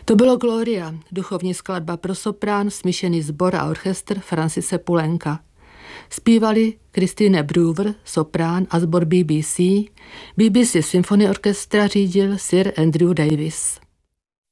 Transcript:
To bylo Gloria, duchovní skladba pro soprán, smíšený sbor a orchestr Francise Poulenca. Zpívali Christine Brewer, soprán a sbor BBC. BBC Symphony Orchestra řídil Sir Andrew Davis.